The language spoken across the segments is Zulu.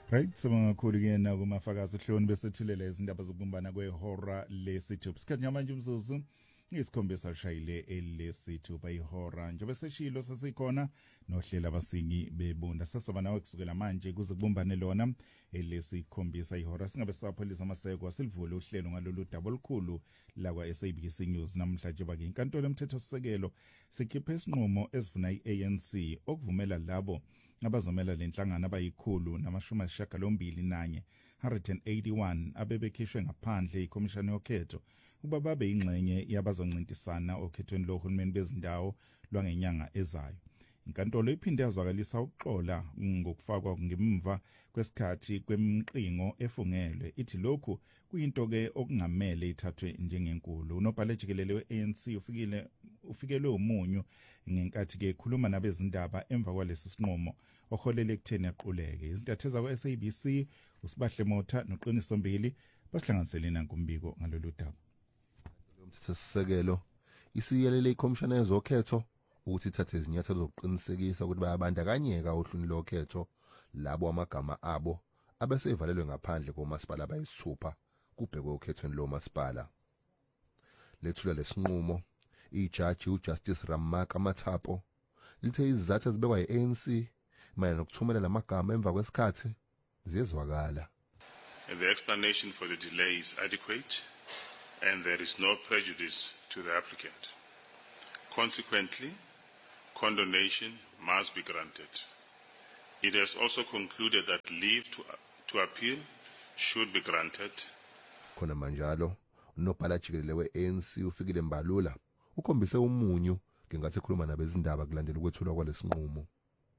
Right, sibonga kakhulu ke na kumafakazi hloni bese thulela izindaba zokubumbana kwehora lesithupha. Isikhathi ngamanje umzuzu ngisikhombisa lishayile elesithupha ihora. Njengoba seshilo sesikhona nohlela abasingi bebunda. Sasoba nawe kusukela manje kuze kubumbane lona elesikhombisa ihora. Singabe sapholisa amaseko asilivule uhlelo ngalolu daba olukhulu la kwa SABC News namhlanje bake inkantolo yomthetho sisekelo sikhiphe isinqumo esivuna iANC okuvumela labo abazomela lenhlangano abayikhulu nama-81 181 abebekhishwe ngaphandle ikhomishana yokhetho ukuba babe ingxenye yabazoncintisana okhethweni lohulumeni bezindawo lwangenyanga ezayo. Inkantolo iphinde yazwakalisa ukuxola ngokufakwa ngemva kwesikhathi kwemqingo efungelwe. Ithi lokhu kuyinto ke okungamele ithathwe njengenkulu. Unobhala jikelele we-ANC ufikelwe umunyu ngenkathi ke ekhuluma nabezindaba emva kwalesi sinqumo oholele ekutheni yaquleke. Izintatheza kwa-SABC usibahle Motha noQiniso Mbili basihlanganisele nankumbiko ngalolu daba. Umthethosisekelo isiyelele ikhomishana yezokhetho ukuthi ithathe izinyathelo zokuqinisekisa ukuthi bayabandakanyeka ohlwini lokhetho labo amagama abo abesevalelwe ngaphandle komasipala abayisithupha kubhekwe okhethweni lomasipala. Lethula lesinqumo ijaji uJustice Ramaka Mathapo lithe izizathu ezibekwa yiANC mayelana nokuthumela lamagama emva kwesikhathi ziyezwakala. The explanation for the delay is adequate and there is no prejudice to the applicant. Consequently, condonation must be granted. It has also concluded that leave to appeal should be granted. Khona manjalo unobhala jikelele we-ANC ufikile Mbalula ukhombise umunyu ngenkathi ekhuluma nabezindaba kulandela ukwethulwa kwalesinqumo.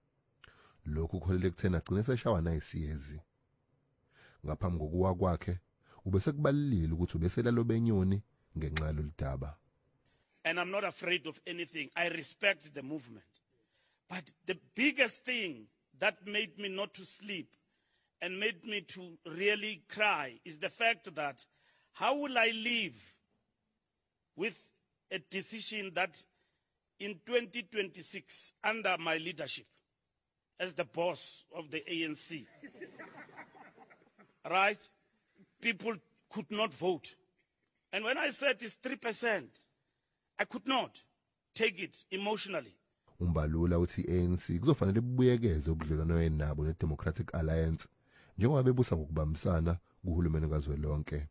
Lokhu kuholele ekutheni agcine seshawa nayisiyezi. Ngaphambi kokuwa kwakhe ubese kubalilile ukuthi ubeselalo benyoni ngenxa yalolu daba. And I'm not afraid of anything. I respect the movement. But the biggest thing that made me not to sleep and made me to really cry is the fact that how will I live with a decision that in 2026, under my leadership as the boss of the ANC, right, people could not vote. And when I said it's 3%, I could not take it emotionally. Umbalula uthi ANC kuzofanele bubuyekeze ubudlelwano yenabo neDemocratic Alliance njengoba bebusa ngokubambisana kuhulumeni kazwelonke.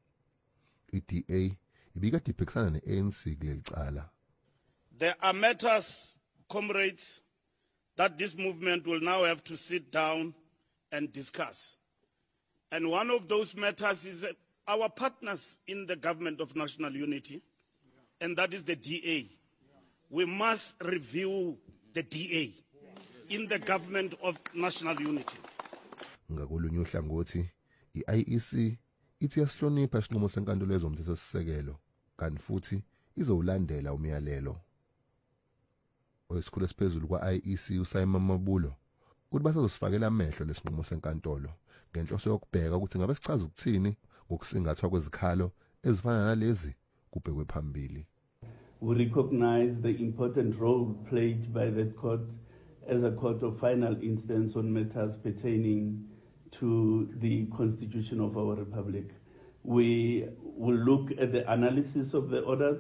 iDA ibikade iphikisana neANC kuleli cala. There are matters, comrades, that this movement will now have to sit down and discuss. And one of those matters is our partners in the government of national unity, and that is the DA. We must review the DA in the government of national unity. Ngakolunye uhlangothi iIEC ithi yasihlonipha isinqumo senkantolo yezomthethosisekelo kanti futhi izowulandela umyalelo. Oyisikhulu esiphezulu kwa-IEC uSimon Mabulo uthi basazosifakela amehlo lesinqumo senkantolo ngenhloso yokubheka ukuthi ngabe sichaza ukuthini ngokusingathwa kwezikhalo ezifana nalezi kubhekwe phambili. We recognize the important role played by that court as a court of final instance on matters pertaining to the constitution of our republic. We will look at the analysis of the orders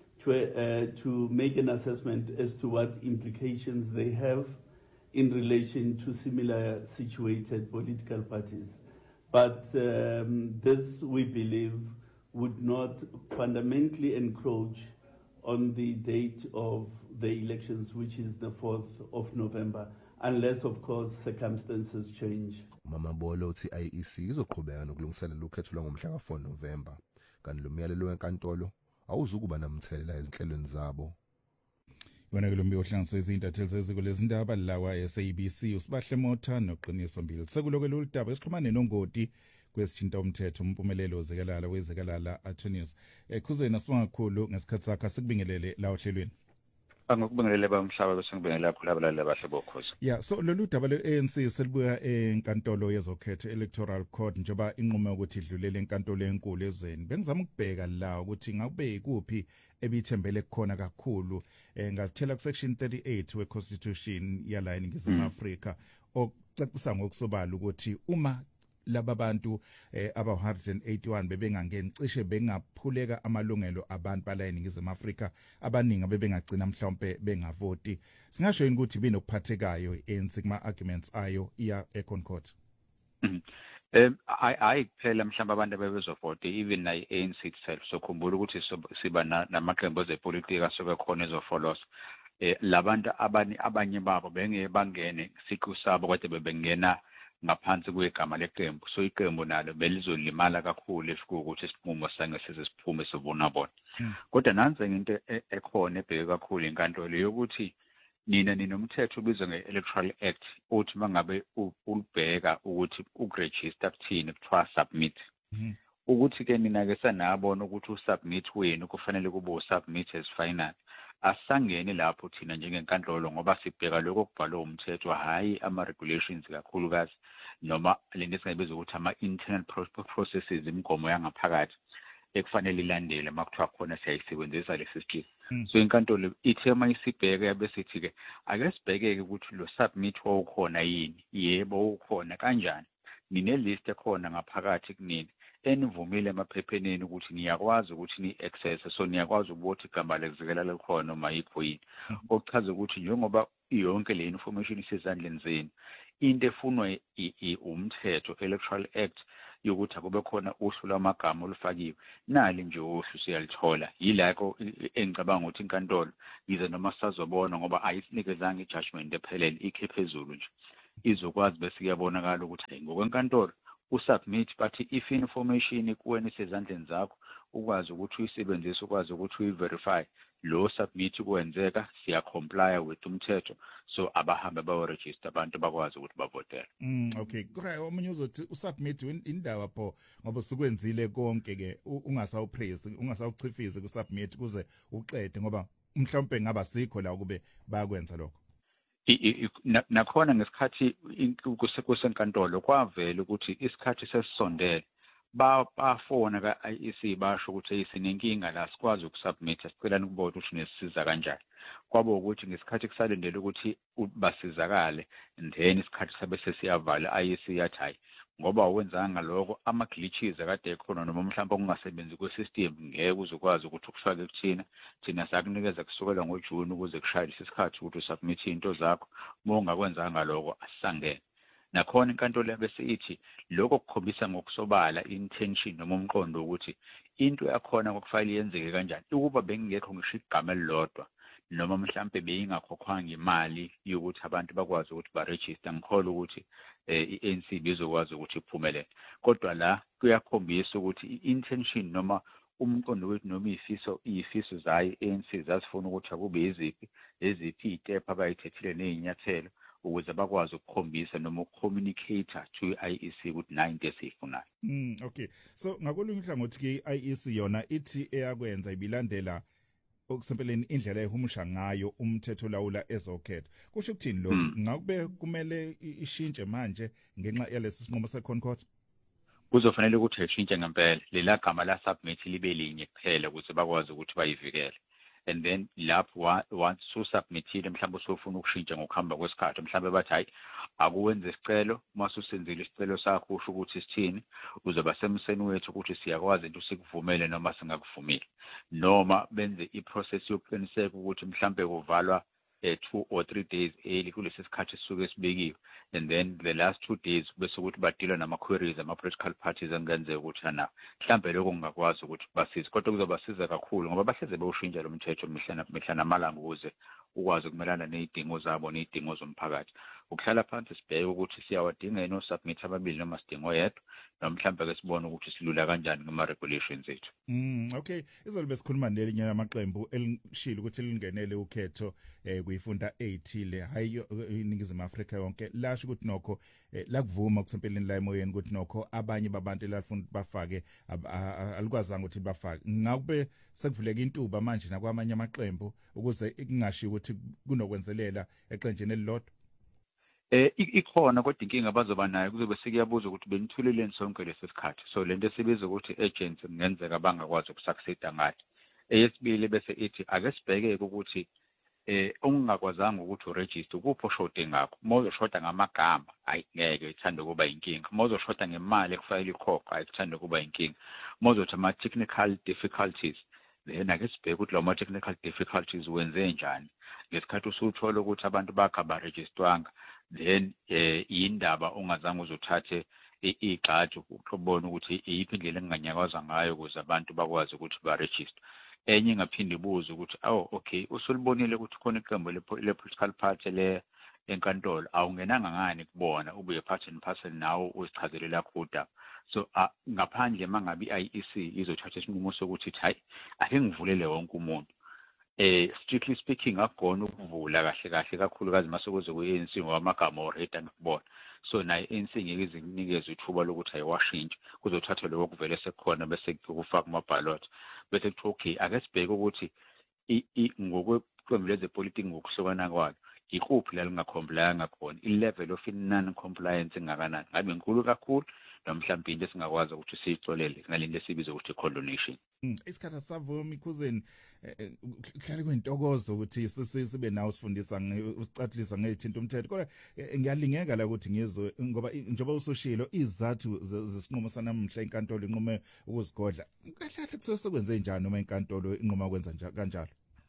to make an assessment as to what implications they have in relation to similar situated political parties. But this, we believe, would not fundamentally encroach on the date of the elections, which is the 4th of November, unless, of course, circumstances change. Mama Bolo uthi IEC izoqhubeka nokulungiselela ukhetho lwangomhla ka4 November kanti lo myalelo wenkantolo awuzukuba namthelela ezinhlelweni zabo. Wena ke lo mbiko ohlanganiswe izintatheli zeziko lezindaba lawa SABC usibahle Motha noQiniso Mbili. Sekuloke lolu daba esixhumane nongoti kwesithinta umthetho umpumelelo wezekalala attorneys. Khuzeni asibonga kakhulu ngesikhathi sakho sikubingelele la ohlelweni. Angikubingelele bamhlaba bese ngibingelela kakhulu abalali abahle bokhozi. Yeah, so lolu daba le-ANC selibuya enkantolo yezokhetho electoral court njengoba inqumo ukuthi idlulele enkantolo enkulu ezweni. Bengizama ukubheka la ukuthi ngabe kuphi ebithembele khona kakhulu ngazithela ku section 38 we constitution yala eNingizimu Afrika okucacisa ngokusobala ukuthi uma laba bantu aba 181 bebengangeni cishe bengaphuleka amalungelo abantu bala eNingizimu Afrika abaningi bebengagcina mhlawumbe bengavoti. Singasho yini ukuthi binokuphathekayo ANC kuma arguments ayo iya eConcord? I phela mhlawumbe abantu abebezovota even nayi ANC itself sokhumbula ukuthi siba namaqembu ezepolitiki asuke khona ezofolosa. Labantu abanye babo bengeke bangene siqu sabo kodwa bebengena ngaphansi kwegama leqembu, so iqembu nalo belizolimala kakhulu ukuthi isinqumo sangesize siphume sivuna bona. Kodwa nansi into ekhona ebheke kakhulu inkantolo yokuthi nina ninomthetho ubizwa nge-Electoral Act uthi mangabe ulibheka ukuthi ukuregister kuthini kuthiwa submit. Ukuthi ke nina ke sanabona ukuthi usubmit wenu kufanele kube usubmit as final. Asangene lapho thina njengenkantolo ngoba sibheka lokho kubhalwe umthetho hayi ama regulations kakhulukazi noma lento esingayibiza ukuthi ama internal processes imigomo yangaphakathi ekufanele ilandele makuthiwa khona siyayisebenzisa le system. So inkantolo ithe mayisibheke yabe sithi ke ake sibheke ukuthi lo submit wawukhona yini, yebo ukhona kanjani, nine list ekhona ngaphakathi kunini enivumile emaphepheni ukuthi niyakwazi ukuthi ni-access, so niyakwazi ukuthi igama lekuzekela likhona noma yikho yini. Okuchaza ukuthi njengoba yonke le information isezandleni zenu, into efunwa umthetho Electoral Act yokuthi akube khona uhlu lwamagama olufakiwe, nali nje uhlu siyalithola. Yilako engicabanga ukuthi inkantolo yize noma sazobona ngoba ayisinikezanga ijudgment ephelele, ikhephezulu nje izokwazi bese kuyabonakala ukuthi ngokwenkantolo usubmit, but if information kuwena isezandleni zakho ukwazi ukuthi uyisebenzise, ukwazi ukuthi uyiverify, lo submit kwenzeka siyacomply with umthetho, so abahambe bayoregister abantu bakwazi ukuthi bavotele. Okay, kuray omunye uzothi usubmit indawo pho ngoba sikwenzile konke ke ungasawupraise ungasawuchifize kusubmit kuze uqede ngoba mhlawumbe ngaba sikho la kube bayakwenza lokho. Nakhona ngesikhathi kusenkantolo kwavela ukuthi isikhathi sesisondele bafona ka-IEC basho ukuthi sinenkinga la sikwazi ukusubmit, sicelani ukubona ukuthi nesisiza kanjani. Kwabo ukuthi ngesikhathi kusalindele ukuthi basizakale then isikhathi sabe sesiyavala IEC yathi hayi ngoba wenzanga lokho ama-glitches akade ekhona noma mhlawumbe kungasebenzi kwe-system ngeke uzokwazi ukuthi ukufake kuthina, thina sakunikeza kusukela ngoJuni ukuze kushayise isikhathi ukuthi usubmit into zakho, uma ungakwenzanga lokho asisangene. Nakhona inkantolo bese ithi lokho kukhombisa ngokusobala intention noma umqondo ukuthi into yakhona ngokufanele yenzeke kanjani, ukuba bengekho ngisho igama elilodwa noma mhlawumbe beyingakhokhwanga imali yokuthi abantu bakwazi ukuthi baregister, ngikholwa ukuthi i-ANC bizokwazi ukuthi iphumelele. Kodwa la kuyakhombisa ukuthi i-intention noma umqondo wethu noma iyifiso zayo i-ANC zasifuna ukuthi akube iziphi izitepu abayithethile nezinyathelo ukuze bakwazi ukukhombisa noma ukucommunicate to i-IEC ukuthi nayo into esiyifunayo. Okay, so ngakolunye uhlangothi ke i-IEC yona ithi eyakwenza ibilandela okusempeleni indlela ehumusha ngayo umthetho lawula ezokhetho. Kusho ukuthini lo ngakube kumele ishintshe manje ngenxa yalesi sinqumo seConcord? Kuzofanele ukuthi ishintshe ngempela, lela gama la submit libe linye kuphela ukuze bakwazi ukuthi bayivikele. And then lapho once usubmitile mhlawumbe usofuna ukushintsha ngokuhamba kwesikhathi, mhlawumbe bathi hayi akuwenze isicelo, mase usenzile isicelo sakho usho ukuthi sithini, uzoba semseni wethu ukuthi siyakwazi into sikuvumele noma singakuvumile, noma benze iprocess yokuqiniseka ukuthi mhlawumbe kuvalwa 2 or 3 days early kulesi sikhathi sisuke sibekiwe, and then the last 2 days bese ukuthi badila nama-queries ama-political parties angenzeka ukuthi mhlawumbe lokho ngingakwazi ukuthi basize, kodwa kuzobasiza kakhulu ngoba bahleze bewushintsha lo mthetho mihla namalanga ukuze ukwazi ukumelana ney'dingo zabo ney'dingo zomphakathi. Ukuhlala phansi sibheke ukuthi siyawadinga yini osubmit ababili noma sidinga oyedwa, noma mhlawumbe-ke sibone ukuthi silula kanjani kuma-regulations ethu. Okay, izolo besikhuluma nelinye lamaqembu elishilo ukuthi lingenele ukhetho kuyifunda ethile hayi iNingizimu Afrika yonke, lasho ukuthi nokho lakuvuma kusempeleni la emoyeni ukuthi nokho abanye babantu elafuna bafake alikwazanga ukuthi bafake. Ngakube sekuvuleka intuba manje nakwamanye amaqembu ukuze kungashi ukuthi kunokwenzelela eqenjeni elilodwa. Ikhona kodwa inkinga bazoba nayo kuzobe sekuyabuza ukuthi benithuleleni sonke lesi sikhathi, so lento esibiza ukuthi agents kungenzeka bangakwazi ukusucceeda ngayo. Eyesibili bese ithi ake sibheke ukuthi ungakwazanga ukuthi uregister kupho shode ngakho mawuzoshoda ngamagama ayingeke ithande kuba inkinga mawuzoshoda ngemali ekufanele ikhokhe ayithande kuba inkinga mawuzothi ama technical difficulties then ake sibheke ukuthi lawo technical difficulties wenze njani ngesikhathi usuthola ukuthi abantu bakhe abarejistwanga then indaba ongazange uzothathe igxathu ukubona ukuthi iyiphi indlela enganyakaza ngayo ukuze abantu bakwazi ukuthi baregister enye ngaphinde ibuze ukuthi okay usulibonile ukuthi khona iqembu le-political party le enkantolo awungenanga ngani kubona ubuye part and parcel nawo uzichazelela khuda so ngaphandle mangabe i-IEC izothatha isinqumo sokuthi hayi ake ngivulele wonke umuntu strictly speaking akugona ukuvula kahle kakhulukazi masekuze ku-ANC ngoba amagama already angikubona so naye ANC ngeke izinikeze ithuba lokuthi ayiwashintshe kuzothatha lokho kuvele sekukhona bese kufaka amaballot bese kuthi okay ake sibheke ukuthi ngokweqembu lezepolitiki ngokuhlukana kwayo ikuphi la lingakhomplayanga khona i-level of non compliance engakanani ngabe inkulu kakhulu nomhlawumbe into esingakwazi ukuthi siyixolele ngalento esibiza ukuthi condonation isikhathi savuma ikhuzeni kuhlale kwentokozo ukuthi sibe nawo sifundisa usicathlisa ngezithinto umthetho kodwa ngiyalingeka la ukuthi ngizwe ngoba njengoba usoshilo izathu zesinqumo sanamhla inkantolo inqume ukuzigodla kahle kahle sekwenze njani noma inkantolo inquma ukwenza kanjalo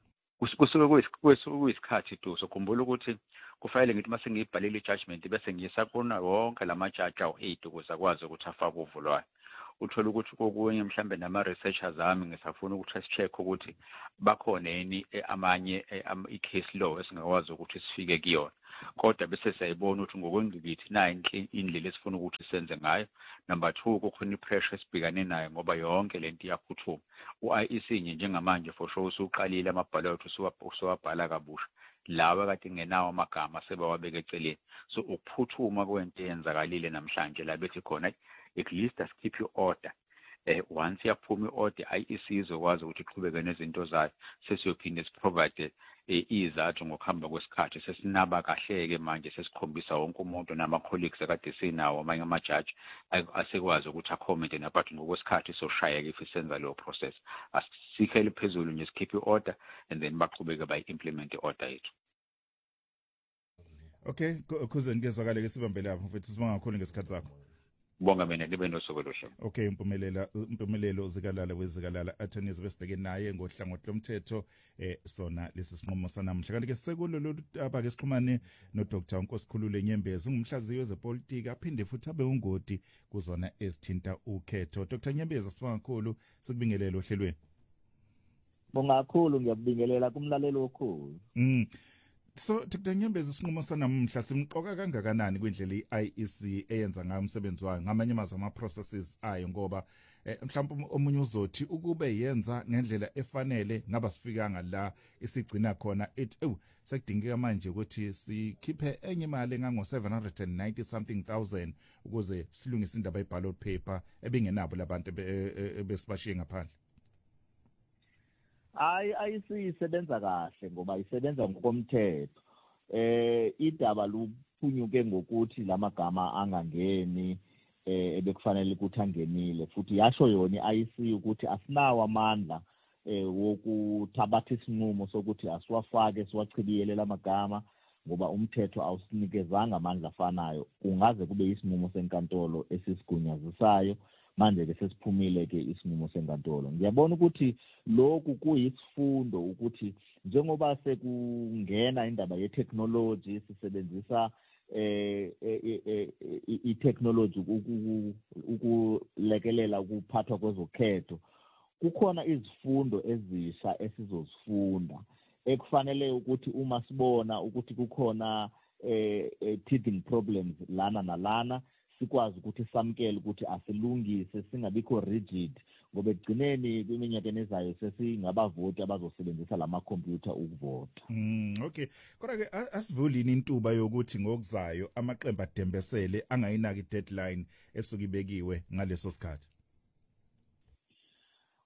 kusuke kuyisikhathi tu sokhumbula ukuthi kufanele ngithi mase ngiyibhalile i-judgment bese ngiyisakuna wonke lamajaji awu-8 ukuze akwazi ukuthi afake uvulwayo uthola ukuthi kokunye mhlambe nama-researchers ami ngisafuna ukuthi si-check ukuthi bakhona yini amanye i-case law esingakwazi ukuthi sifike kuyona kodwa bese siyayibona ukuthi ngokwengikithi nayo indlela esifuna ukuthi senze ngayo number 2 kukhona i-pressure esibhekane nayo ngoba yonke lento iyaphuthuma u-IEC njengamanje for sure usuqalile amaballot usuwabhala kabusha lawa kade ngenawo amagama sebawabeka eceleni so ukuphuthuma kwento eyenzakalile namhlanje la bethi khona at least as keep your order once yaphuma i-order i-IEC izokwazi ukuthi iqhubeke nezinto zayo sesiyophinde siprovide izathu ngokuhamba kwesikhathi sesinaba kahle-ke manje sesikhombisa wonke umuntu nama-colleagues akade sinawo amanye amajaji asekwazi ukuthi acommente nabantu ngokwesikhathi soshayeka if isenza leyo process asikhele phezulu nje sikhiphe i-order and then baqhubeke bayi-implement i-order yethu okay khuzeni kezwakale-ke sibambe lapho mfethu sibangakhoni ngesikhathi sakho bonga mina libe nosuku oluhle okay impumelelo zikalala wezikalala attorneys besibheke naye ngohlangothi lomthetho sona lesi sinqumo sanamhla kanti ke sekulo lolu sixhumane no Dr. Nkosikhulule Nyembezi ungumhlaziyi wezepolitiki aphinde futhi abe ungodi kuzona ezithinta ukhetho Dr. Nyembezi asibangakhulu sikubingelele ohlelweni bonga kakhulu ngiyabingelela kumlaleli okhulu So Dr. Nyembezi isinqumo sanamhla simqoka kangakanani kwindlela i-IEC eyenza ngayo umsebenzi wayo ngamanye amazwi ama-processes ayo ngoba mhlawumbe omunye uzothi ukube yenza ngendlela efanele ngaba sifikanga la isigcina khona ethi sekudingeka manje ukuthi sikhiphe enye imali engango-790 something thousand ukuze silungise indaba ye-ballot paper ebingenabo labantu besibashiye ngaphandle isebenza kahle ngoba isebenza ngokomthetho idaba luphunyuke ngokuthi lamagama angangeni ebekufanele ukuthi angenile futhi yasho yona i-IEC ukuthi asinawo amandla wokuthabatha isinqumo sokuthi asiwafake siwachibiyele lamagama ngoba umthetho awusinikezanga amandla afanayo kungaze kube isinqumo senkantolo esisigunyazisayo manje-ke sesiphumile-ke isinqumo senkantolo ngiyabona ukuthi lokhu kuyisifundo ukuthi njengoba sekungena indaba ye-technology sisebenzisa i-technology ukulekelela ukuphathwa kwezokhetho kukhona izifundo ezisha esizozifunda ekufanele ukuthi uma sibona ukuthi kukhona teething problems lana nalana sikwazi ukuthi samkele ukuthi asilungise singabikho rigid ngoba ekugcineni kwiminyakeni ezayo sesingabavoti abazosebenzisa lamakhompyutha ukuvota. Okay kodwa-ke asivulini intuba yokuthi ngokuzayo amaqembu adembesele angayinaki i-deadline esuke ibekiwe ngaleso sikhathi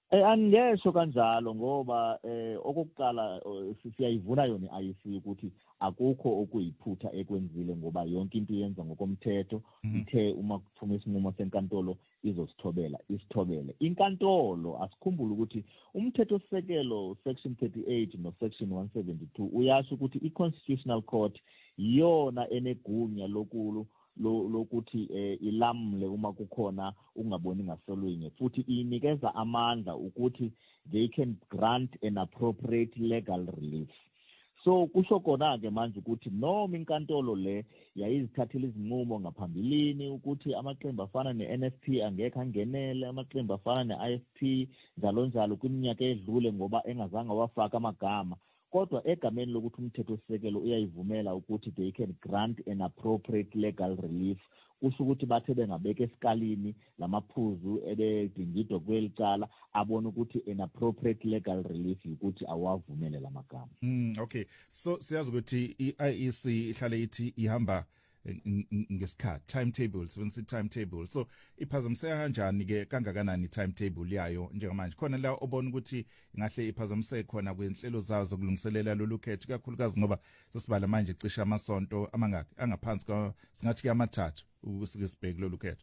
Angesho kanjalo ngoba okokuqala siyayivuna yona i-IEC ukuthi akukho okuyiphutha ekwenzile ngoba yonke into yenza ngokomthetho ithe uma kuphuma isinqumo senkantolo izosithobela isithobele. Inkantolo asikhumbule ukuthi umthethosisekelo section 38 no section 172 uyasho ukuthi i-Constitutional Court yona enegunya lokuthi ilamle uma kukhona ungaboni ngasolwenye futhi inikeza amandla ukuthi they can grant an appropriate legal relief. So kusho kona ke manje ukuthi noma inkantolo le yayizithathela izinqumo ngaphambilini ukuthi amaqembu afana ne-NFP angekho angenele, amaqembu afana ne-IFP njalo kwiminyaka edlule ngoba engazange wafaka amagama, kodwa egameni lokuthi umthethosisekelo uyayivumela ukuthi they can grant an appropriate legal relief, kusho ukuthi bathe bengabeka esikalini lamaphuzu ebedingidwa kwelicala abona ukuthi an appropriate legal relief ukuthi awavumele lamagama. Okay, so siyazi ukuthi i-IEC ihlale ithi ihamba ngesikhathi timetable, sebenzisa timetable. So iphazamiseka kanjani ke kangakanani timetable yayo njengamanje? Khona la obona ukuthi ngahle iphazamiseke khona kwenhlelo zazo zokulungiselela lolu khetho, kakhulukazi ngoba sesibala manje cishe amasonto amangaki angaphansi ka singathi amathathu usike sibheke lolu khetho.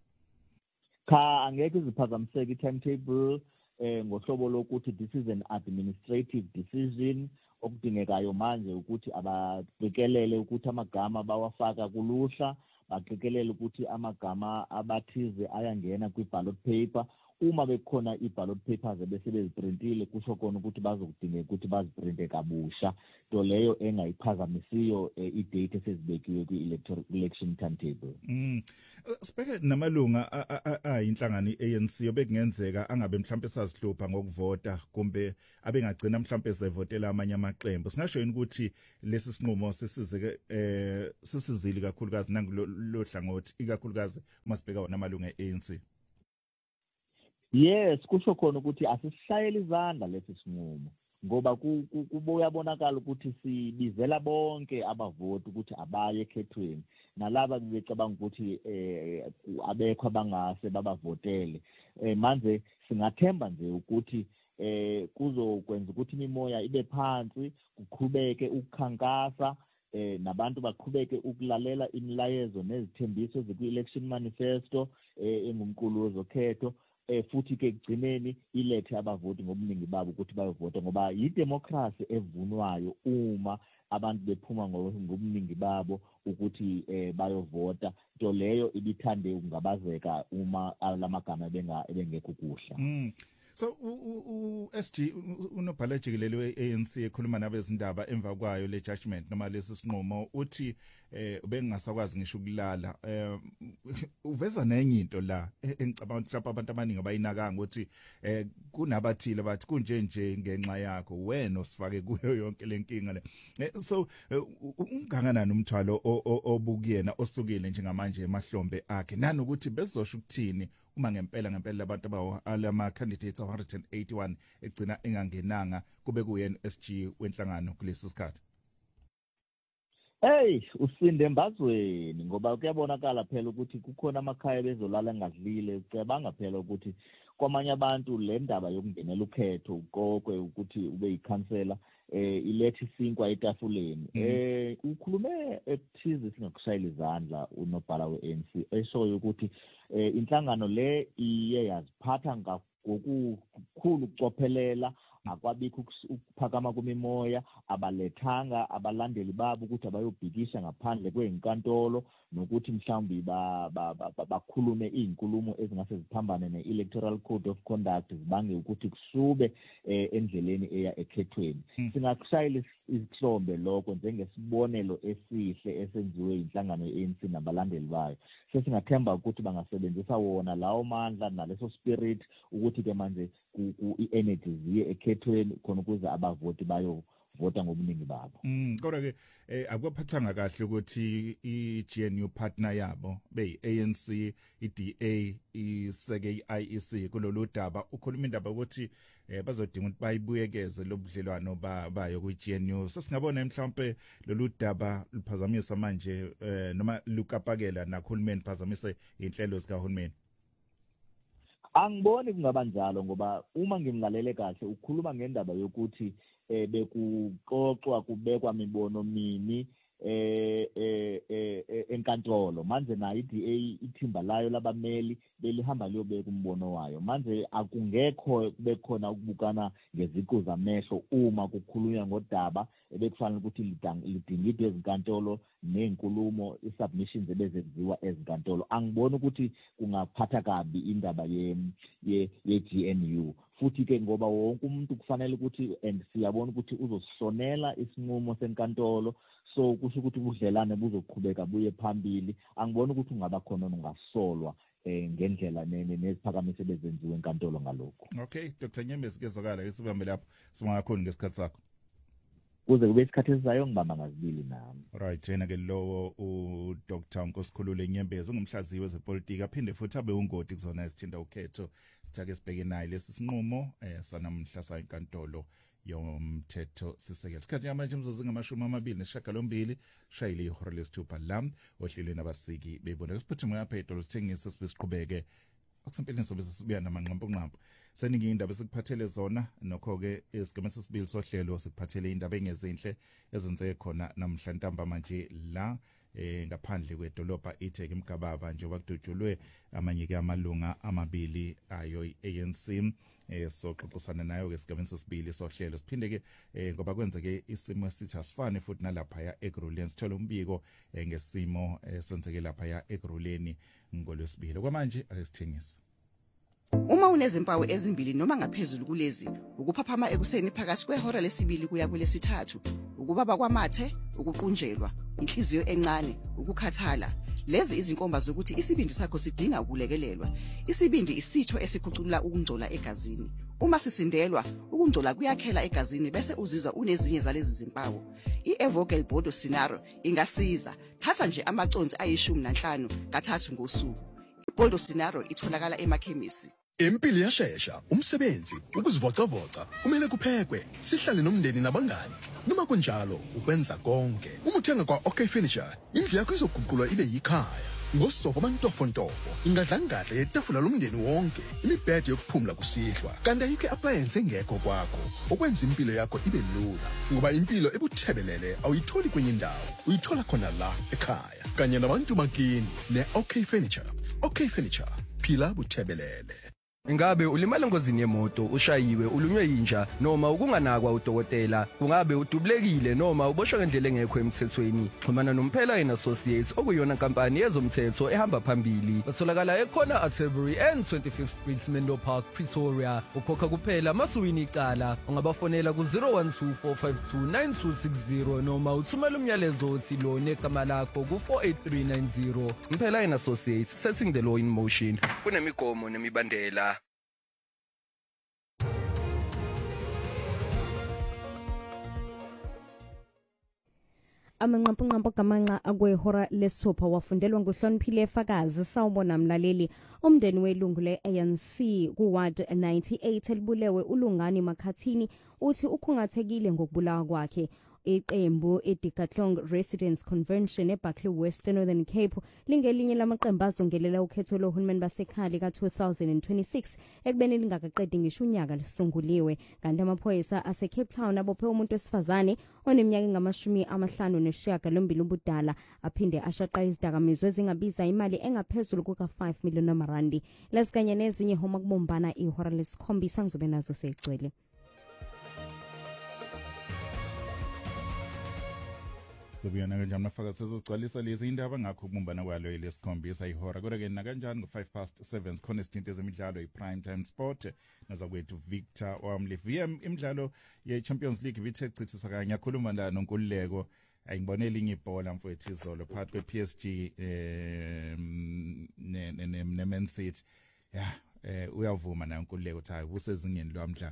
Cha, angeke iziphazamiseke i-timetable ngohlobo lokuthi this is an administrative decision. Okudingekayo manje ukuthi abaqikelele ukuthi amagama bawafaka kuluhla, baqikelele ukuthi amagama abathize ayangena kwi-ballot paper. Uma bekhona i-ballot papers bese beziprintile kusho kona ukuthi bazokudingeka ukuthi baziprinte kabusha, to leyo engayiphazamisiyo i-date esezibekiwe kwi-electoral election timetable. Sibheke namalunga ayinhlangano i-ANC obekungenzeka angabe mhlawumbe sazihlupha ngokuvota kumbe abengagcina mhlawumbe sevotela amanye amaqembu. Singasho yini ukuthi lesi sinqumo sisizile kakhulukazi nangulo hlangothi, ikakhulukazi uma sibheka wona amalunga e-ANC? Yes, kusho khona ukuthi asisishayela izandla lesi sinqumo ngoba kuyabonakala ukuthi sibizela bonke abavoti ukuthi abaye ekhethweni, nalaba becabanga ukuthi abekho abangase babavotele. Manje singathemba nje ukuthi kuzokwenza ukuthi imimoya ibe phansi, kuqhubeke ukukhankasa, nabantu baqhubeke ukulalela imilayezo nezithembiso ezikwi-election manifesto engumqulu wezokhetho. Futhi ke kugcineni ilethe abavoti ngobuningi babo ukuthi bayovota ngoba yidemocracy evunwayo uma abantu bephuma ngobuningi babo ukuthi bayovota, nto leyo ibithande ukungabazeka uma lamagama ebengekho kuhla. So SG unobhala jikelele we-ANC ekhuluma nabezindaba emva kwayo le judgment noma lesi sinqumo uthi bengasakwazi ngisho ukulala. Uveza nenye into la engicabanga ukuthi lapha abantu abaningi abayinakanga ukuthi kunabathile bathi kunje ngenxa yakho wena osifake kuyo yonke lenkinga le. So unganganani umthwalo obukuyena osukile njengamanje emahlombe akhe, nanokuthi bezosho ukuthini uma ngempela abantu alama candidates 181 egcina engangenanga kube kuyena SG wenhlangano kulesi sikhathi? Usinde embazweni ngoba kuyabonakala phela ukuthi kukhona amakhaya bezolala engadlile. Ucabanga phela ukuthi kwamanye abantu le ndaba yokungenela ukhetho uqokwe ukuthi ube yikhansela ilethi isinkwa etafuleni. Ukhulume ekuthize singakushayela izandla unobhala we-ANC eshoyo ukuthi inhlangano le iye yaziphatha ngokukhulu ukucophelela, akwabikho ukuphakama kwemimoya, abalethanga abalandeli babo ukuthi abayobhikisha ngaphandle kwezinkantolo nokuthi mhlawumbe bakhulume izinkulumo ezingase ziphambane ne-Electoral Code of Conduct zibange ukuthi kusube endleleni eya ekhethweni. Singakushayela isihlombe lokho njengesibonelo esihle esenziwe inhlangano ye-ANC nabalandeli bayo. Sesingathemba ukuthi bangasebenzisa wona lawo mandla naleso spirit ukuthi ke manje i-energy ziye ekhethweni khona ukuze abavoti bayovota ngobuningi babo. Kodwa ke akuphathanga kahle ukuthi i-GNU partner yabo beyi-ANC, i-DA, iseke i-IEC kulolu daba. Ukhuluma indaba ukuthi bazodinga ukuthi bayibuyekeze lobudlelwano bayo kwi-GNU. Sesingabona mhlawumbe lolu daba luphazamisa manje noma lukapakela nakhulumeni phazamisa inhlelo zikahulumeni. Angiboni kungaba njalo ngoba uma ngimlalele kahle ukukhuluma ngendaba yokuthi bekuxoxwa kubekwa mibono mini enkantolo manje na iDA ithimba layo labameli belihamba liyobeka umbono wayo manje akungekho bekhona ukubukana ngeziqu zamehlo uma kukhulunywa ngodaba ebekufanele ukuthi lidingide ezinkantolo nezinkulumo isubmissions ebezenziwa ezinkantolo angiboni ukuthi kungaphatha kabi indaba ye-GNU futhi ke ngoba wonke umuntu kufanele ukuthi and siyabona ukuthi uzosihlonela isinqumo senkantolo so kusho ukuthi ubudlelane buzoqhubeka buye phambili angiboni ukuthi ungaba khona ungasolwa ngendlela neziphakamiso bezenziwe enkantolo ngalokho. Okay, Dr. Nyembezi kezwakala isibambe lapho simangakhona ngesikhathi sakho. Kuze kube isikhathi esizayo ngibamba ngazibili nami. Right, yena ke lowo uDr. Nkosikhulule Nyembezi ungumhlaziyi wezepolitiki aphinde futhi abe ungoti kuzona isithinda ukhetho sithake sibheke naye lesi sinqumo sanamhla sayinkantolo yomthetho sisekelo. Isikhathi manje imzuzu ngama-28 shayile ihora lesithupha la ohlelweni abasiki bebona isiphuthumo yapha edolo sithengisa siqhubeke akusempeleni sobe sisibuya namanqampunqampu seningi indaba esikuphathele zona nokho ke isigaba sesibili sohlelo sikuphathele indaba engezinhle ezenzeke khona namhla ntamba manje la ngaphandle kwedolobha iTheku eMgababa nje wakudutshulwe amanye ke amalunga amabili ayo ANC soxoxisana nayo ke sigabeni sesibili sohlelo siphinde ke ngoba kwenzeke isimo esithi asifane futhi nalapha ya eGruleni sithola umbiko ngesimo senzeke lapha ya eGruleni ngolwesibili kwamanje akesithengisa. Uma unezimpawu ezimbili noma ngaphezulu kulezi ukuphaphama ekuseni phakathi kwehora lesibili kuya kwelesithathu ukubaba kwamathe ukuqunjelwa inhliziyo encane ukukhathala lezi izinkomba zokuthi isibindi sakho sidinga ukulekelelwa isibindi isitho esikhuculula ukungcola egazini uma sisindelwa ukungcola kuyakhela egazini bese uzizwa unezinye zalezi zimpawu iEvocal Bodo Scenario ingasiza thatha nje amaconsi ayi15 kathathu ngosuku iBodo Scenario itholakala emakhemisi. Impilo iyashesha, umsebenzi, ukuzivocavoca, kumele kuphekwe, sihlale nomndeni nabangani. Noma kunjalo, ukwenza konke. Uma uthenga kwa OK Furniture, indlu yakho izoguqulwa ibe yikhaya. Ngosofa amantofontofo, ingadlangadla yetafula lomndeni wonke, imibhede yokuphumula kusihlwa. Kanti ayike appliance engekho kwakho, okwenza impilo yakho ibe lula. Ngoba impilo ebuthebelele awuyitholi kwenye indawo, uyithola khona la ekhaya. Kanye nabantu bakini ne-OK Furniture. OK Furniture, phila buthebelele. Ingabe ulimala engozini yemoto ushayiwe ulunywe inja noma ukunganakwa udokotela ungabe udubulekile noma uboshwe ngendlela engekho emthethweni xhumana nomphela Associates okuyona inkampani yezomthetho ehamba phambili batholakala ekhona Atterbury and 25th Street Menlo Park Pretoria ukhokha kuphela masuwini icala ungabafonela ku 0124529260 noma uthumela umyalezo othi lo negama lakho ku 48390 Mphela Associates setting the law in motion kunemigomo nemibandela. Amanqampunqampu gamanqa akwehora lesithupha wafundelwa nguhloniphile Fakazi sawubona mlaleli umndeni welungu le-ANC kuward 98 elibulewe uLungani Makhathini uthi ukhungathekile ngokubulawa kwakhe. Iqembu iDecathlon Residents Convention eBuckley West Northern Cape lingelinye lamaqembu azongelela ukhetho lohulumeni basekhali ka-2026 ekubeni lingakaqedi ngisho unyaka lisunguliwe kanti amaphoyisa ase-Cape Town abophe umuntu wesifazane oneminyaka engama-59 ubudala aphinde ashaqa izidakamizwa ezingabiza imali engaphezulu kuka-5 million amarandi lesikanye nezinye homa kubumbana ihora lesikhombisa ngizobe nazo segcwele. Sobuyana kanjani nafaka sizogcwalisa lezi indaba ngakho kubumbana kwalo lesikhombisa ihora kodwa ke nakanjani ngo-7:05 khona isithinto ezemidlalo iPrime Time Sport nazakwethu Victor Wamle VM imidlalo ye-Champions League vithe chithisa kanye akhuluma la noNkululeko ayingibonela inye ibhola mfowethu izolo phakathi kwePSG neMan City uyavuma nayo uNkululeko uthi hayi usezingeni lwamdlalo.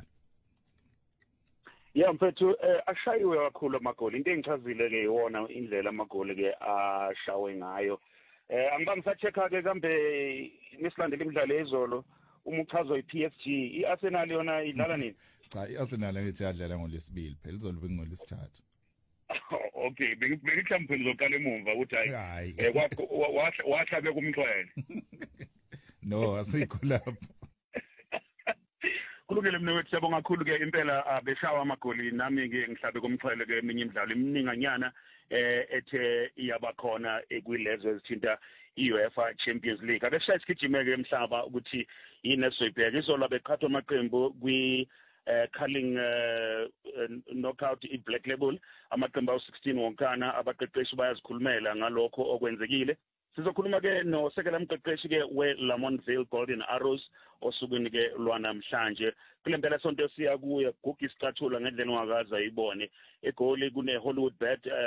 Yeah mfethu ashayiwe kakhulu amagoli into engichazile ke iwona indlela amagoli ke ashawe ngayo angiba ngisachecka ke kambe nisilandela imidlalo ezolo uma uchazwa iPSG iArsenal yona idlala nini cha iArsenal ngithi yadlala ngolesibili phela izolo bengolesithathu. Okay bengikhampheni zoqala emumva ukuthi hayi wahlabe kumxwele no asikho lapho kulungile mnewethu siyabonga kakhulu ke impela beshawa amagoli nami ke ngihlabe komxhele ke eminye imidlalo imininganyana ethe iyabakhona kwilezo ezithinta i-UEFA Champions League abeshaya isigijime ke emhlaba ukuthi yini esizoyibheka izolo beqhathwa amaqembu kwi calling knockout i-Black Label amaqembu awu-16 wonkana abaqeqeshi bayazikhulumela ngalokho okwenzekile sizokhuluma ke nosekela mqeqeshi ke we-Lamontville Golden Arrows osukwini ke lwanamhlanje kule mpela sonto siya kuye gugu isicathula ngendlela ongakazi ayibone egoli kune Hollywood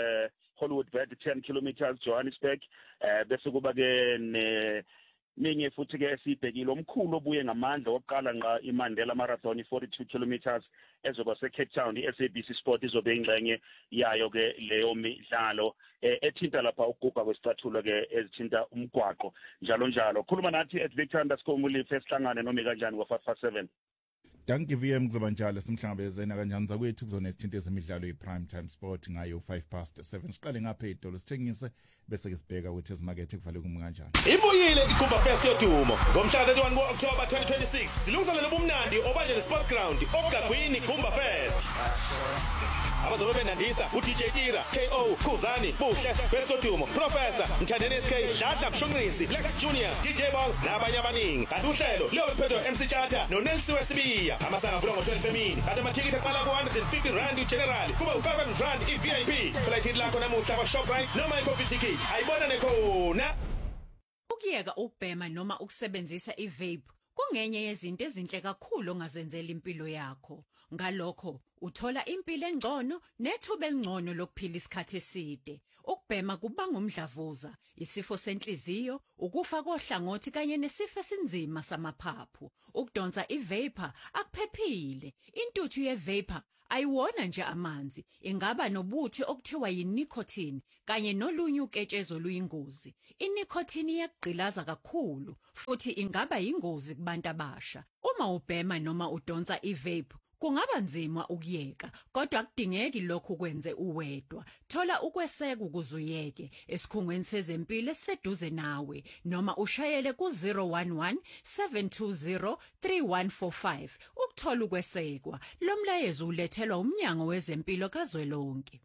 Bet 10 kilometers Johannesburg bese kuba ke minye futhi ke esibhekile omkhulu obuye ngamandla oqala nqa iMandela Marathon 42 kilometers ezoba seCape Town iSABC Sport izobe ingxenye yayo ke leyo midlalo ethinta lapha ukuguga kwesicathulo ke ezithinta umgwaqo njalo khuluma nathi @Victor_Mulife esihlangane noma kanjani ngo557 Danke VM kuzoba njalo simhlangabezena kanjani zakwethu kuzona isithinto ezemidlalo iPrime Time Sport ngayo 5:07 siqale ngapha eDolo sithengise bese ke sibheka ukuthi ezimakethe kuvalwe kuma kanjani Ibuyile iGumba Fest yodumo ngomhla 31 kuOctober 2026 silungiselele ubumnandi obanje neSports Ground okugagwini Gumba Fest abazobe benandisa uDJ Tira KO Khuzani Buhle Betsodumo Professor Mthandeni SK Dladla Mshunqisi Lex Junior DJ Boss nabanye abaningi kanti uhlelo liyophethwe MC Chata noNelsi Wesibiya amasanga avula ngo-12 emini kanti amathikiti aqala ku-150 rand i-general kuba u-500 rand i-VIP thola itikiti lakho namuhla kwa-Shoprite noma i-Coffee Ticket ayibonane khona ukuyeka ukubhema noma ukusebenzisa i-vape kungenye yezinto ezinhle kakhulu ongazenzela impilo yakho ngalokho uthola impilo engcono nethuba elingcono lokuphila isikhathi eside ukubhema kubanga umdlavuza isifo senhliziyo ukufa kohlangothi kanye nesifo esinzima samaphaphu ukudonsa i-vapor akuphephile intuthu ye-vapor ayiwona nje amanzi ingaba nobuthi okuthiwa yi-nicotine kanye nolunye uketshezo luyingozi i-nicotine iyagqilaza kakhulu futhi ingaba yingozi kubantu abasha uma ubhema noma udonsa i-vape kungaba nzima ukuyeka kodwa akudingeki lokho kwenze uwedwa thola ukweseka ukuzuyeke esikhungweni sezempilo esiseduze nawe noma ushayele ku011 720 3145 ukuthola ukwesekwa lo mlayezo ulethelwa umnyango wezempilo kazwelonke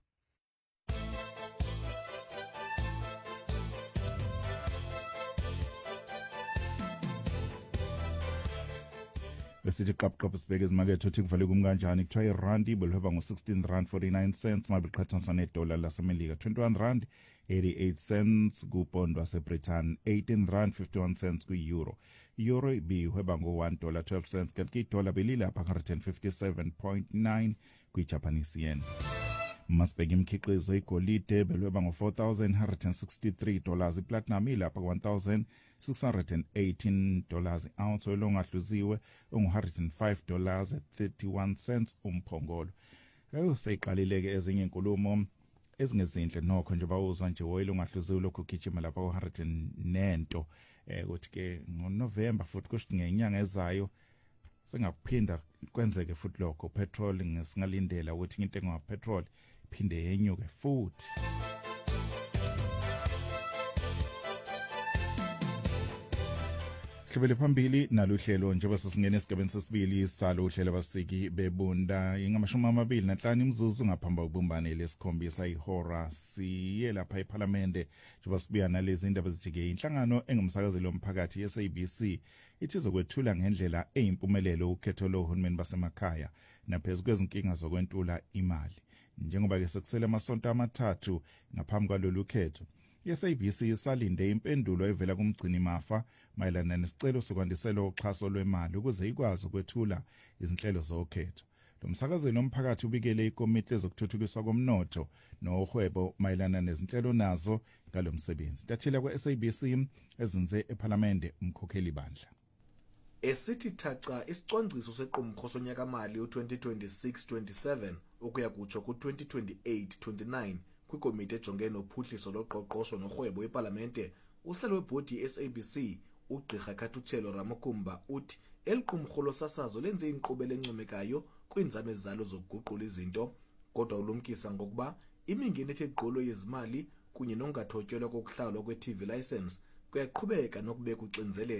besithi qapqapha sibheke ezimakethe uthi kuvale kumkanjani kuthiwa irandi ibelihweba ngo-16 rand 49 cents uma beqhathaniswa nedola lasemelika 21 rand 88 cents kupondo wasebritain 18 rand 51 cents ku-euro euro ibihweba ngo-1 dollar 12 cents kanti idola belilapha 157.9 kwi-japanese yen masibheka imikhiqizo igolide belweba ngo$4,163 iplatinum ilapha $1,618 ounce oil ongahluziwe ungu$105.31 umphongolo seyiqalileke ezinye inkulumo ezingezinhle nokho nje bawuzwa nje oil ongahluziwe lokho gijima lapha ku-100 nento ukuthi ke ngoNovember futhi kusho ngenyanga ezayo sengaphinda kwenzeke futhi lokho petrol ngesingalindela ukuthi intengo ya petrol iphinde yenyuke futhi Hlebele phambili naluhlelo njengoba sesingena esigabeni sesibili salo uhlelo abasiki bebunda inga25 imzuzu ngaphamba ukubumbane lesikhombisa ihora siye lapha eParliament njengoba sibuya nalezi indaba ezithike inhlangano engumsakazeli womphakathi yeSABC ithi zokwethula ngendlela eyimpumelelo ukhetho lohulumeni basemakhaya naphezulu kwezinkinga zokwentula imali njengoba ke sekusele amasonto amathathu ngaphambi kwalolu khetho iSABC isalinde impendulo evela kumgcini mafa mayelana nesicelo sokwandisela uxhaso lwemali ukuze ikwazi ukwethula izinhlelo zokhetho. Lo msakazeli womphakathi ubikele ikomiti lezokuthuthukiswa komnotho nohwebo mayelana nezinhlelo nazo ngalomsebenzi. Tathila kweSABC ezinze eParliament umkhokheli bandla. Esithi thaca isicwangciso sequmrho sonyaka mali u2026-27 ukuya kutsho ku2028-29 kwikomiti ejongene nophuhliso loqoqosho norhwebo eParliamente usihlalo webhodi yeSABC ugqirha Katuchelo Ramakumba uthi eliqumrho losasazo lenze inkqubela encomekayo kwinzame zalo zokuguqula izinto kodwa ulumkisa ngokuba imingeni ethe gqolo yezimali kunye nongathotyelwa kokuhlawulwa kwe-TV license kuyaqhubeka nokubeka uxinzelelo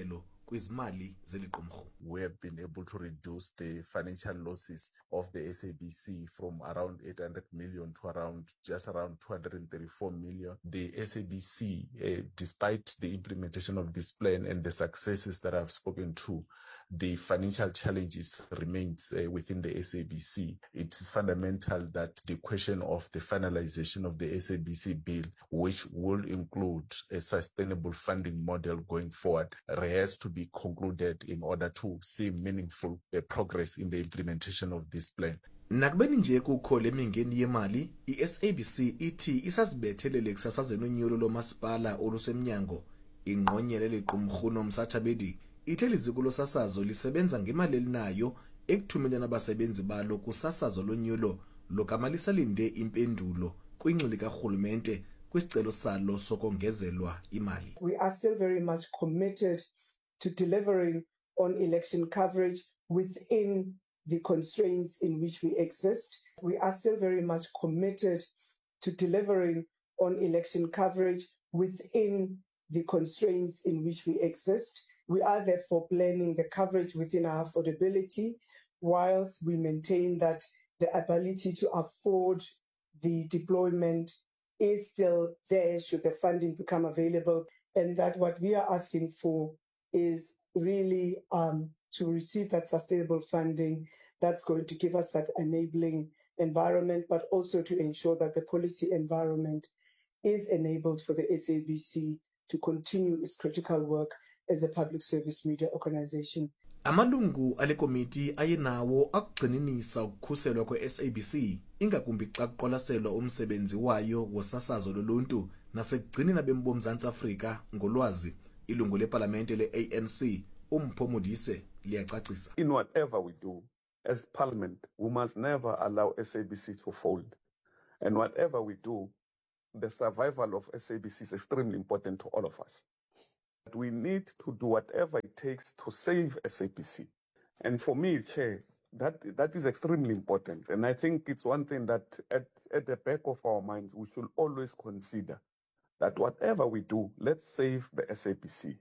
kwizimali zeliqumrhu. We have been able to reduce the financial losses of the SABC from around 800 million to just around 234 million. The SABC, despite the implementation of this plan and the successes that I've spoken to, the financial challenges remains within the SABC. It is fundamental that the question of the finalization of the SABC bill, which will include a sustainable funding model going forward, has to be concluded in order to see meaningful progress in the implementation of this plan. Nakubeni nje kukho lemingeni yemali, iSABC ithi isazibethelele kusasazeni unyulo lomasipala olusemnyango. Ingqonyele lequmrhu noMsathabedi ithe liziko losasazo lisebenza ngemali elinayo ekuthumeleni abasebenzi balo kusasazo lonyulo lokamalisa linde impendulo kwingxili karhulumente kwisicelo salo sokongezelwa imali. We are still very much committed to delivering on election coverage within the constraints in which we exist. We are still very much committed to delivering on election coverage within the constraints in which we exist. We are therefore planning the coverage within our affordability, whilst we maintain that the ability to afford the deployment is still there should the funding become available, and that what we are asking for is really to receive that sustainable funding that's going to give us that enabling environment, but also to ensure that the policy environment is enabled for the SABC to continue its critical work as a public service media organization. Amalungu ale komiti ayenawo akugxininisa ukukhuselwa kwe-SABC ingakumbi xa kuqwalaselwa umsebenzi wayo wosasazo loluntu nasekugcineni abemi boMzantsi Afrika ngolwazi. Ilungu lepalamente le-ANC uMpho Modise liyacacisa. In whatever we do as parliament, we must never allow SABC to fold. And whatever we do, the survival of SABC is extremely important to all of us. But we need to do whatever it takes to save SABC. And for me, Chair, that is extremely important. And I think it's one thing that at the back of our minds, we should always consider that whatever we do, let's save the SABC.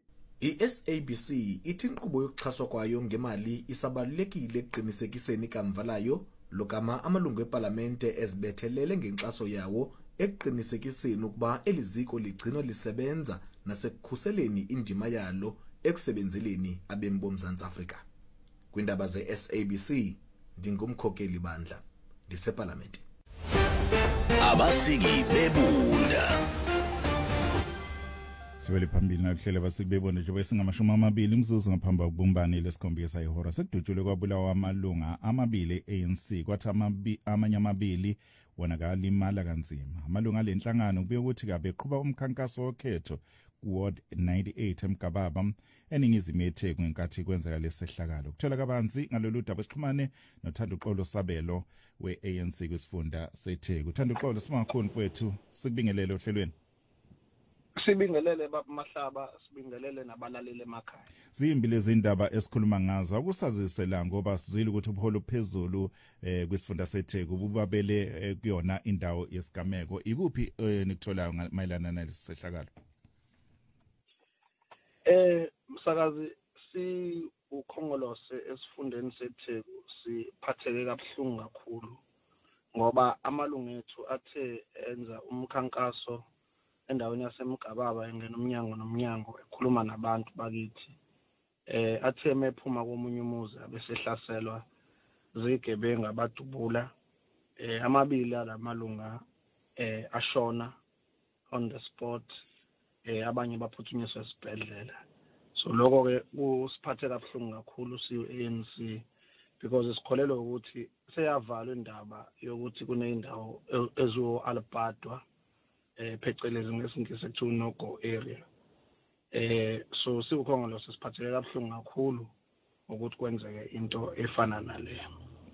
I-SABC ithi inkqubo yokuxhaswa kwayo ngemali isabalulekile ekuqinisekiseni ikamva layo lokama amalungu epalamente ezibethelele ngenkxaso yawo ekuqinisekiseni ukuba eliziko ligcinwa lisebenza nasekukhuseleni indima yalo ekusebenzeleni abemi boMzantsi Afrika. Kwindaba ze-SABC ndingumkhokeli bandla ndisepalamente. Abasiki bebunda. Sibele phambili nakuhlele basikubebona njengoba singamashumi amabili imzuzu ngaphambi kokubumbana lesikhombisa ihora sekudutshulwe kwabulawa amalunga amabili ANC kwathi amanye amabili wona kalimala kanzima. Amalunga lenhlangano kubuye ukuthi kabe qhuba umkhankaso wokhetho Ward 98 eMgababa eningizimu yeTheku ngenkathi kwenzeka lesehlakalo. Kuthola kabanzi ngalolu daba sixhumane noThando Xolo Sabelo we-ANC kwisifunda seTheku. Thando Xolo simakhulu mfowethu sikubingelele ohlelweni. Sibingelele baba Mahlaba, sibingelele nabalaleli emakhaya. Zimbi lezi indaba esikhuluma ngazo akusazisela ngoba sizwile ukuthi ubuholo phezulu kwisifunda seTheku bubabele kuyona indawo yesigameko. Ikuphi nikutholayo mayelana nalesi sehlakalo? Msakazi si ukhongolose esifundeni seTheku siphatheke kabuhlungu kakhulu ngoba amalungu ethu athe enza umkhankaso endaweni yaseMgababa engena umnyango nomnyango ekhuluma nabantu bakithi athe mephuma komunye umuzi abesehlaselwa zigebenga abadubula amabili alamalunga ashona on the spot abanye baphuthunyiswa esibhedlela. So lokho ke kusiphathe kabuhlungu kakhulu siyi-ANC because sikholelwa ukuthi seyavalwa indaba yokuthi kuneyindawo ezo-Alabadwa phecelezi ngesingisi ekuthiwa no-go area. So siwukhongolose siphatheke kabuhlungu kakhulu ukuthi kwenzeke into efana naleyo.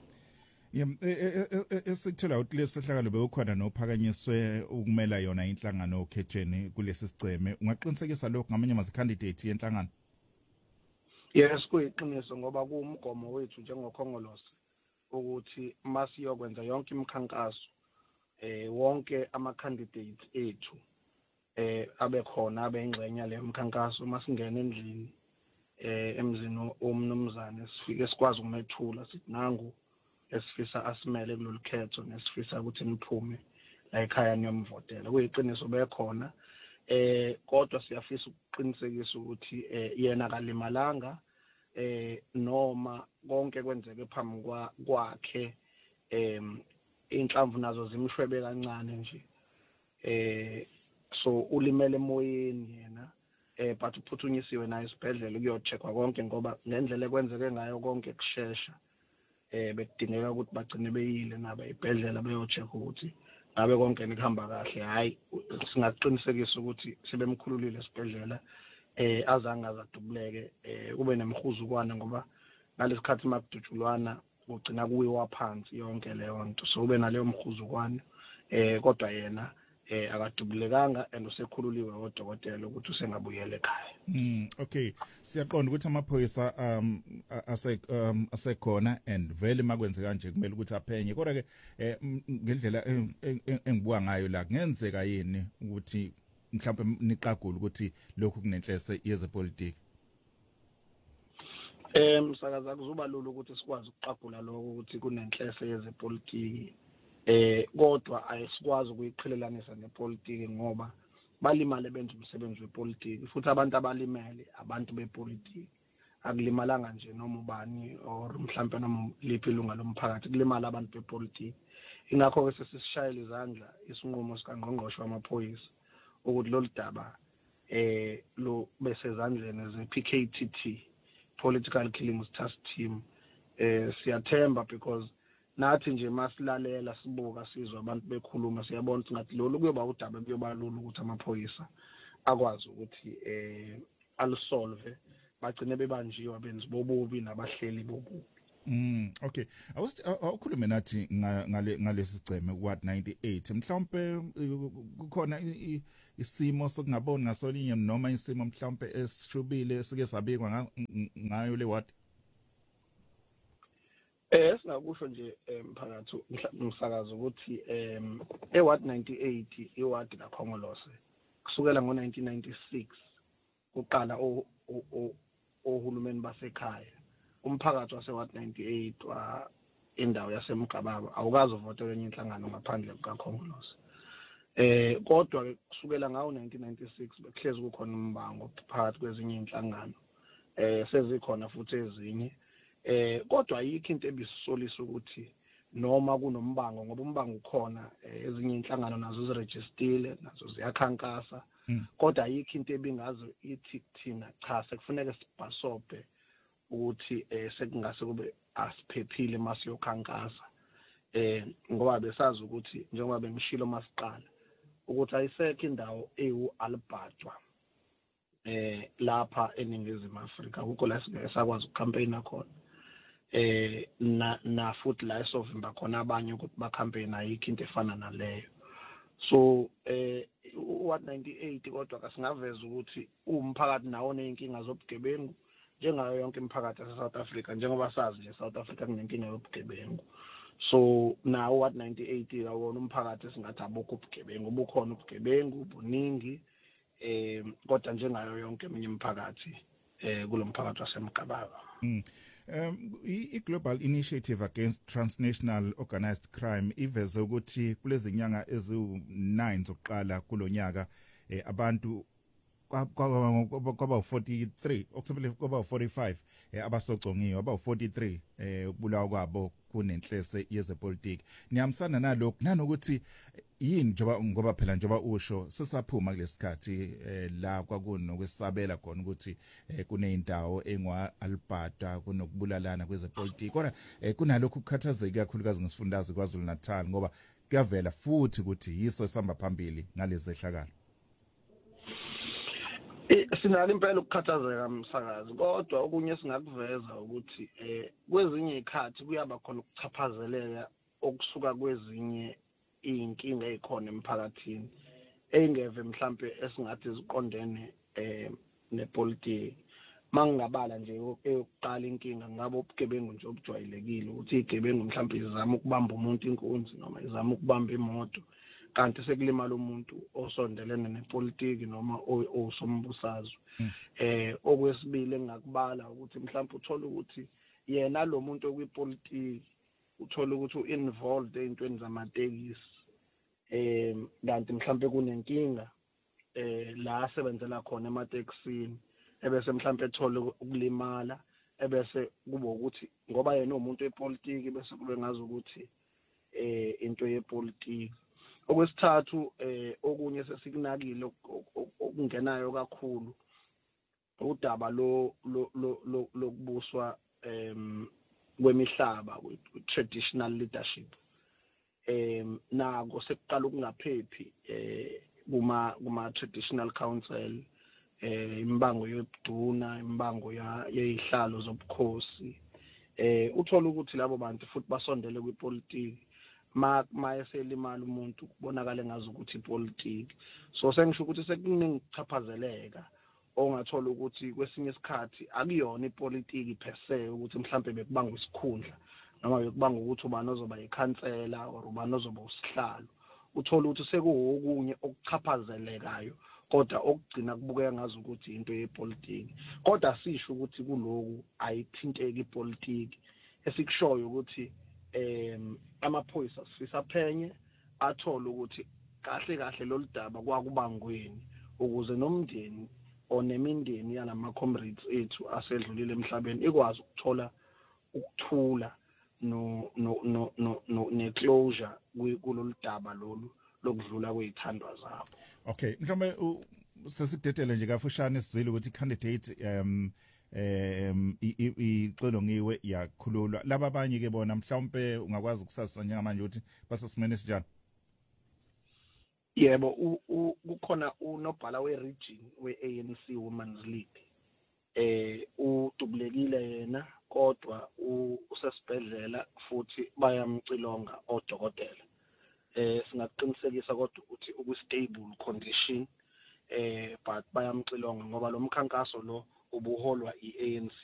Esikuthola ukuthi lesehlakalo bekukhona nophakanyiswe ukumela yona inhlangano okhethweni kulesi siceme. Ungaqinisekisa lokho ngamanye amazicandidate yenhlangano? Yes, kuyiqiniso ngoba kuwumgomo wethu njengokhongolose ukuthi masiyokwenza yonke imikhankaso wonke ama-candidates ethu abe khona abe ingxenye le mkhankaso masingena endlini emzini omnumzane sifike sikwazi ukumethula sithi nangu esifisa asimele kulolu khetho nesifisa ukuthi niphume la ekhaya niyomvotela kuyiqiniso bekhona kodwa siyafisa ukuqinisekisa ukuthi yena akalimalanga noma konke kwenzeke phambi kwakhe inhlamvu nazo zimshwebe kancane nje so ulimele emoyeni yena but uphuthunyisiwe naye esibhedlela ukuyocheckwa konke ngoba ngendlela ekwenzeke ngayo konke kushesha bekudingeka ukuthi bagcine beyile naba ibhedlela beyocheck ukuthi ngabe konke kuhamba kahle hayi singaqinisekisa ukuthi sebemkhululile esibhedlela azange azadubuleke kube nemhuzukwana ngoba ngalesikhathi makudutshulwana ugcina kuwiwa phansi yonke leyo nto so ube naleyo mhuzukwana kodwa yena akadubulekanga and usekhululiwe odokotela ukuthi usengabuyela ekhaya. Okay, siyaqonda ukuthi amaphoyisa asekhona and vele makwenze kanje kumele ukuthi aphenye kodwa ke ngendlela engibuka ngayo la kungenzeka yini ukuthi mhlawumbe niqagula ukuthi lokhu kunenhlese yezepolitiki. Msakaza kuzoba lulu ukuthi sikwazi ukuqagula lokho ukuthi kunenhlese yezepolitiki kodwa ayisikwazi ukuyiqhelelanisa nepolitiki ngoba balimale benza umsebenzi wepolitiki futhi abantu abalimele abantu bepolitiki akulimalanga nje noma ubani or mhlawumbe noma liphi ilunga lomphakathi kulimala abantu bepolitiki ingakho ke sesishayela izandla isinqumo sikangqongqoshe wamaphoyisa ukuthi lolu daba lo besezandleni ze-PKTT Political Killings Task Team siyathemba because nathi nje masilalela sibuka sizwe abantu bekhuluma siyabona ukuthi ngathi lolu kuyoba udaba kuyoba lulu ukuthi amaphoyisa akwazi ukuthi alisolve bagcine bebanjiwe benzi bobubi nabahleli bobubi. Okay, awukhulume nathi ngalesi siceme ku-Ward 98 mhlawumbe kukhona isimo sokungaboni ngasolinye noma isimo mhlawumbe esishubile sike sabikwa ngayo le ward. Singakusho nje mphakathi umsakazo ukuthi eWard 98 iward kaKhongolose kusukela ngo1996 uqala ohulumeni basekhaya umphakathi waseWard 98 wa indawo yaseMgababa awukazi uvotela enye inhlangano ngaphandle kukaKhongolose. Kodwa kusukela ngawo 1996 bekuhlezi kukhona umbango phakathi kwezinye inhlangano sezikhona futhi ezinye kodwa ayikho into ebisisolisa ukuthi noma kunombango ngoba umbango ukhona ezinye inhlangano nazo zirejistile nazo ziyakhankasa kodwa ayikho into ebingazo ithi thina cha sekufuneka sibhasobhe ukuthi sekungase kube asiphephile masiyokhankasa ngoba besazi ukuthi njengoba bengishilo masiqala ukuthi ayisekho indawo ewu-Albhajwa lapha eNingizimu Afrika ukho la sakwazi ukucampaigna khona na futhi la esovimba khona abanye ukuthi bacampaign ayikho into efana naleyo so uWard 98 kodwa kasingaveza ukuthi umphakathi nawo nenkinga zobugebengu njengayo yonke imiphakathi yaseSouth Africa njengoba sazi nje South Africa kunenkinga yobugebengu so na uWard 98 awona umphakathi esingathi abukho ubugebengu ubukhona ubugebengu buningi kodwa njengayo yonke eminye imiphakathi kulomphakathi waseMgababa. I-Global Initiative Against Transnational Organized Crime iveze ukuthi kulezi nyanga eziwu9 zokuqala kulonyaka abantu kwaba 43 okusebele kwaba 45 abasogcongiwe aba 43 ukubulawa kwabo kunenhlese yezepolitiki. Niyamsana nalokho nanokuthi yini ngoba phela njengoba usho sesaphuma kulesikhathi la kwakunokwesabela khona ukuthi kuneyindawo engwa-Albhata kunokubulalana kwezepolitiki kodwa kunalokho ukukhathazeka kakhulukazi ngesifundazwe kwaZulu Natal ngoba kuyavela futhi ukuthi yiso esihamba phambili ngalezi zehlakalo. Sinalo impela ukukhathazeka msakazi kodwa okunye singakuveza ukuthi kwezinye ikhathi kuyaba khona ukuchaphazeleka okusuka kwezinye inkinga ezikhona emphakathini engeve mhlambe esingathi ziqondene nepolitiki mangingabala nje eyokuqala inkinga ngabo ubugebengu nje obujwayelekile ukuthi igebengu mhlambe izama ukubamba umuntu inkunzi noma izama ukubamba imoto kanti sekulimala umuntu osondelene nepolitiki noma osombusazwe okwesibili engakubala ukuthi mhlawumbe uthola ukuthi yena lo muntu okwipolitiki uthola ukuthi u-involved ey'ntweni zamatekisi kanti mhlawumbe kunenkinga la asebenzela khona ematekisini ebese mhlawumbe ethola ukulimala ebese kube ukuthi ngoba yena umuntu wepolitiki bese kube ngazi ukuthi into yepolitiki. Okwesithathu okunye sesikunakile okungenayo kakhulu udaba lokubuswa kwemihlaba traditional leadership nako sekuqala ukungaphephi kuma traditional council imbango yobuduna imbango yezihlalo zobukhosi uthola ukuthi labo bantu futhi basondele kwipolitiki mayeselimala umuntu kubonakala ngazi ukuthi ipolitiki so sengisho ukuthi sekuningi ukuchaphazeleka ongathola ukuthi kwesinye isikhathi akuyona ipolitiki per se ukuthi mhlambe bekubanga isikhundla noma bekubanga ukuthi ubani ozoba ikhansela or ubani ozoba usihlalo uthola ukuthi sekuwokunye okuchaphazelekayo kodwa okugcina kubukeka ngazi ukuthi into yepolitiki kodwa sisho ukuthi kuloku ayithinteki ipolitiki esikushoyo ukuthi amaphoyisa sifisa phenye athola ukuthi kahle loludaba kwakubangweni ukuze nomndeni onemindeni yalama comrades ethu asedlulile emhlabeni ikwazi ukuthola ukuthula ne-closure kulolu daba lolu lokudlula kwezithandwa zabo. Okay, mhlawumbe sesidedele nje kafushane sizile ukuthi candidate ixolongiwe yakhululwa laba abanye ke bona mhlawumbe ungakwazi ukusasa njengamanje ukuthi basesimene sinjani. Yebo kukhona unobhala we-region we-ANC Women's League udubulekile yena kodwa usesibhedlela futhi bayamcilonga odokotela singaqinisekisa kodwa ukuthi uku-stable condition but bayamcilonga ngoba lo mkhankaso lo ubuholwa i-ANC